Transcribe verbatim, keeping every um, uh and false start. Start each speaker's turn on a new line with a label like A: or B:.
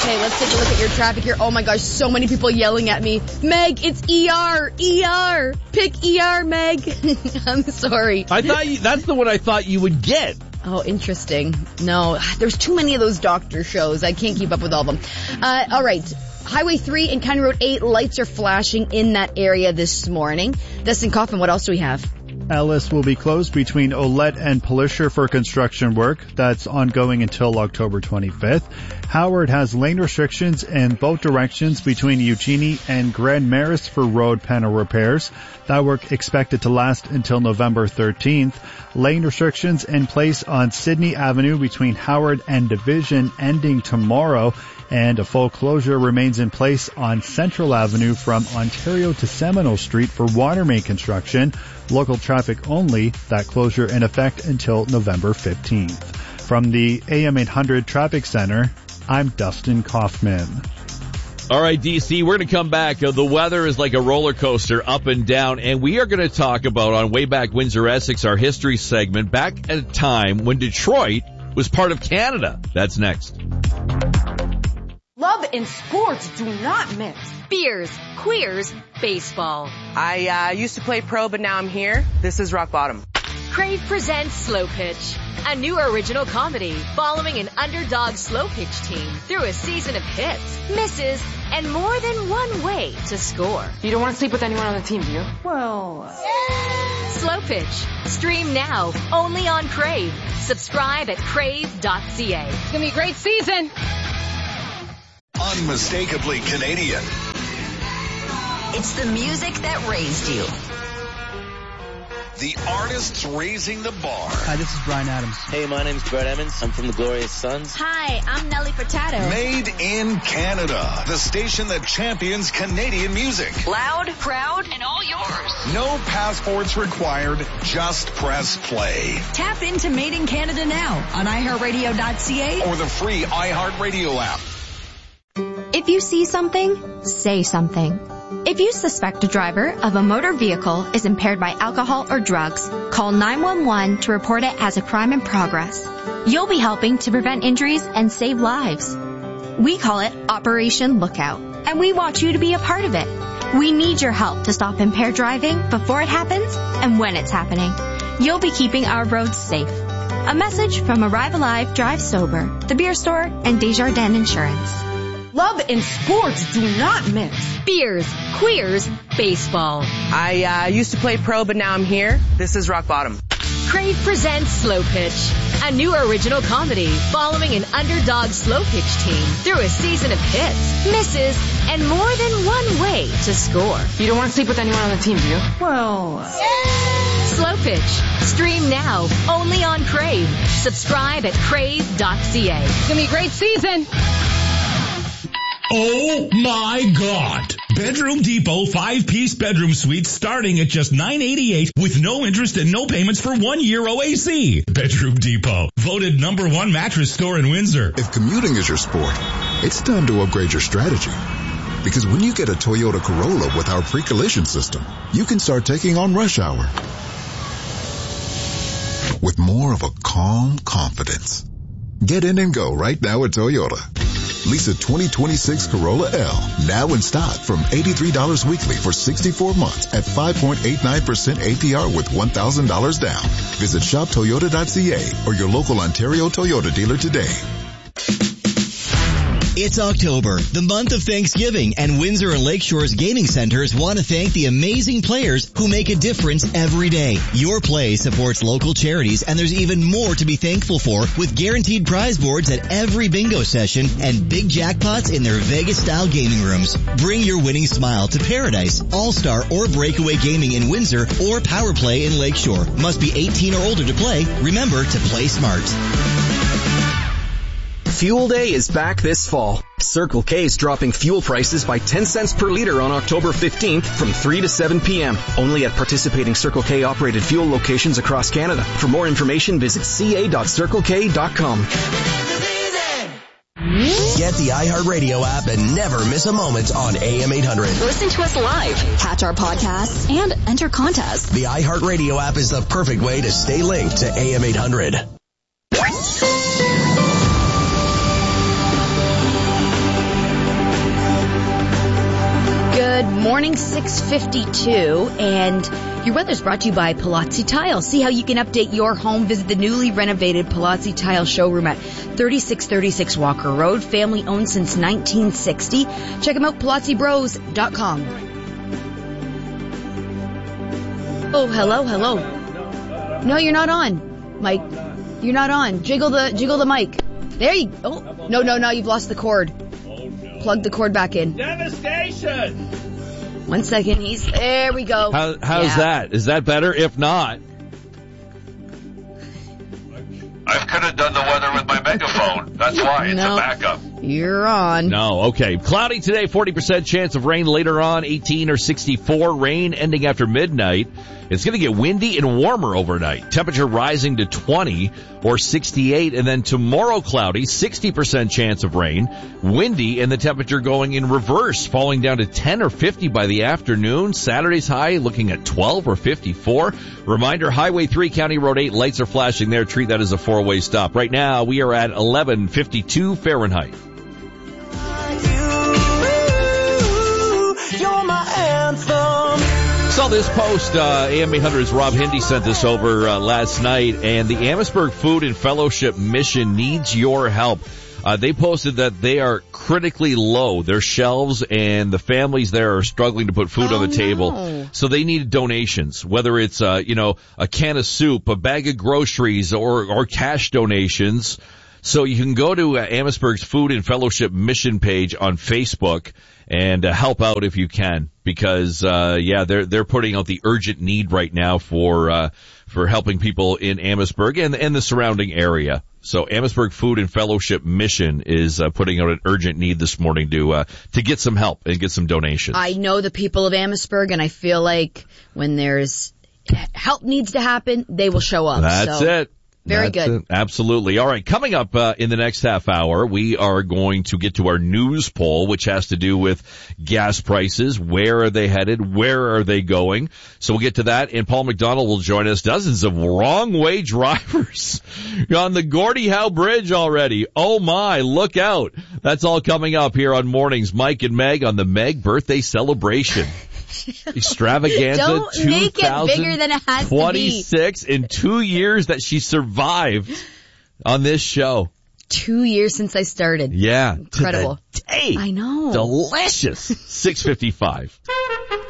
A: Okay, let's take a look at your traffic here. Oh my gosh, so many people yelling at me. Meg, it's E R, E R. Pick E R, Meg. I'm sorry.
B: I thought you, that's the one I thought you would get.
A: Oh, interesting. No, there's too many of those doctor shows. I can't keep up with all of them. Uh, all right. Highway three and County Road eight, lights are flashing in that area this morning. Dustin Kaufman, what else do we have?
C: Ellis will be closed between Olette and Polisher for construction work. That's ongoing until October twenty-fifth. Howard has lane restrictions in both directions between Eugenie and Grand Maris for road panel repairs. That work expected to last until November thirteenth. Lane restrictions in place on Sydney Avenue between Howard and Division ending tomorrow. And a full closure remains in place on Central Avenue from Ontario to Seminole Street for water main construction. Local traffic only. That closure in effect until November fifteenth. From the A M eight hundred Traffic Center, I'm Dustin Kaufman.
B: All right, D C, we're going to come back. Uh, the weather is like a roller coaster, up and down, and we are going to talk about, on Way Back Windsor Essex, our history segment, back at a time when Detroit was part of Canada. That's next.
D: Love and sports do not mix.
E: Beers, queers, baseball.
D: I uh, used to play pro, but now I'm here. This is rock bottom.
E: Crave presents Slow Pitch, a new original comedy following an underdog slow pitch team through a season of hits, misses, and more than one way to score.
D: You don't want to sleep with anyone on the team, do you? Well...
E: Yeah. Slow Pitch. Stream now, only on Crave. Subscribe at crave dot c a.
D: It's going to be a great season.
F: Unmistakably Canadian.
G: It's the music that raised you.
F: The artists raising the bar.
H: Hi, this is Bryan Adams.
I: Hey, my name's Brett Emmons. I'm from the Glorious Sons.
G: Hi, I'm Nelly Furtado.
F: Made in Canada. The station that champions Canadian music.
G: Loud, proud, and all yours.
F: No passports required. Just press play.
G: Tap into Made in Canada now on i heart radio dot c a
F: or the free iHeartRadio app.
J: If you see something, say something. If you suspect a driver of a motor vehicle is impaired by alcohol or drugs, call nine one one to report it as a crime in progress. You'll be helping to prevent injuries and save lives. We call it Operation Lookout, and we want you to be a part of it. We need your help to stop impaired driving before it happens and when it's happening. You'll be keeping our roads safe. A message from Arrive Alive, Drive Sober, The Beer Store, and Desjardins Insurance.
D: Love and sports do not mix.
E: Beers, queers, baseball.
D: I uh, used to play pro, but now I'm here. This is rock bottom.
E: Crave presents Slow Pitch, a new original comedy following an underdog slow pitch team through a season of hits, misses, and more than one way to score.
D: You don't want to sleep with anyone on the team, do you? Well...
E: Yeah. Slow Pitch. Stream now, only on Crave. Subscribe at crave dot c a.
D: It's going to be a great season.
K: Oh my God! Bedroom Depot five-piece bedroom suite starting at just nine eighty-eight with no interest and no payments for one year O A C. Bedroom Depot, voted number one mattress store in Windsor.
L: If commuting is your sport, it's time to upgrade your strategy. Because when you get a Toyota Corolla with our pre-collision system, you can start taking on rush hour with more of a calm confidence. Get in and go right now at Toyota. Lease a twenty twenty-six Corolla L, now in stock from eighty-three dollars weekly for sixty-four months at five point eight nine percent A P R with one thousand dollars down. Visit shop toyota dot c a or your local Ontario Toyota dealer today.
M: It's October, the month of Thanksgiving, and Windsor and Lakeshore's gaming centers want to thank the amazing players who make a difference every day. Your play supports local charities, and there's even more to be thankful for with guaranteed prize boards at every bingo session and big jackpots in their Vegas-style gaming rooms. Bring your winning smile to Paradise, All-Star, or Breakaway Gaming in Windsor or Power Play in Lakeshore. Must be eighteen or older to play. Remember to play smart.
N: Fuel Day is back this fall. Circle K is dropping fuel prices by ten cents per liter on October fifteenth from three to seven p.m. Only at participating Circle K operated fuel locations across Canada. For more information, visit c a dot circle k dot com.
O: Get the iHeartRadio app and never miss a moment on A M eight hundred.
G: Listen to us live, catch our podcasts, and enter contests.
O: The iHeartRadio app is the perfect way to stay linked to A M eight hundred.
A: Morning six fifty-two, and your weather's brought to you by Palazzi Tile. See how you can update your home. Visit the newly renovated Palazzi Tile showroom at thirty-six thirty-six Walker Road. Family owned since nineteen sixty. Check them out, palazzi bros dot com. Oh, hello, hello. No, you're not on, Mike. You're not on. Jiggle the jiggle the mic. There you go. Oh, no, no, no, you've lost the cord.
B: Oh, no.
A: Plug the cord back in.
B: Devastation!
A: One second, he's, there we go.
B: How, how's
A: yeah.
B: that? Is that better? If not,
H: I could have done the weather with my megaphone. That's why. It's
A: no,
H: a backup.
A: You're on.
B: No, okay. Cloudy today, forty percent chance of rain later on, eighteen or sixty-four. Rain ending after midnight. It's going to get windy and warmer overnight. Temperature rising to twenty or sixty-eight. And then tomorrow, cloudy, sixty percent chance of rain. Windy, and the temperature going in reverse, falling down to ten or fifty by the afternoon. Saturday's high looking at twelve or fifty-four. Reminder, Highway three, County Road eight, lights are flashing there. Treat that as a four-way stop. Right now, we are at eleven fifty-two Fahrenheit.
O: You're my anthem.
B: Saw this post, uh, A M eight hundred's Rob Hindy sent this over uh, last night, and the Amherstburg Food and Fellowship Mission needs your help. Uh, they posted that they are critically low. Their shelves and the families there are struggling to put food
A: oh,
B: on the table.
A: No.
B: So they need donations, whether it's, uh, you know, a can of soup, a bag of groceries, or, or cash donations. So you can go to uh, Amherstburg's Food and Fellowship Mission page on Facebook and uh, help out if you can, because uh yeah, they're they're putting out the urgent need right now for uh for helping people in Amherstburg and and the surrounding area. So Amherstburg Food and Fellowship Mission is uh, putting out an urgent need this morning to uh to get some help and get some donations.
A: I know the people of Amherstburg, and I feel like when there's help needs to happen, they will show up.
B: That's
A: so.
B: it.
A: Very
B: That's
A: good.
B: It. Absolutely. All right. Coming up uh, in the next half hour, we are going to get to our news poll, which has to do with gas prices. Where are they headed? Where are they going? So we'll get to that. And Paul McDonald will join us. Dozens of wrong way drivers on the Gordie Howe Bridge already. Oh my, look out. That's all coming up here on Mornings. Mike and Meg on the Meg birthday celebration. Extravaganza
A: Don't make it bigger than it has to be.
B: twenty-six in two years that she survived on this show.
A: Two years since I started.
B: Yeah.
A: Incredible.
B: To the day.
A: I know.
B: Delicious. six fifty-five.